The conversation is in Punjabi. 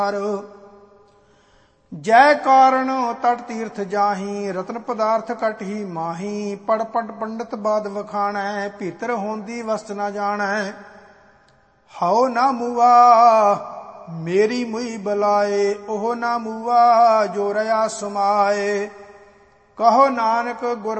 ਜੈ ਕਾਰਨ ਤਟ ਤੀਰਥ ਜਾਹੀ, ਰਤਨ ਪਦਾਰਥ ਕਟ ਹੀ ਮਾਹੀ। ਪੜ ਪਟ ਪੰਡਤ ਬਾਦ ਵਖਾਣੈ, ਭੀਤਰ ਹੋਂਦੀ ਵਸਤ ਨਾ ਜਾਣੈ। ਹਉ ਨਾ ਮੂਆ ਮੇਰੀ ਮੁਈ ਬਲਾਏ, ਉਹ ਨਾ ਮੂਆ ਜੋ ਰਹਾ ਸੁਮਾਏ। ਕਹੋ ਨਾਨਕ ਗੁਰ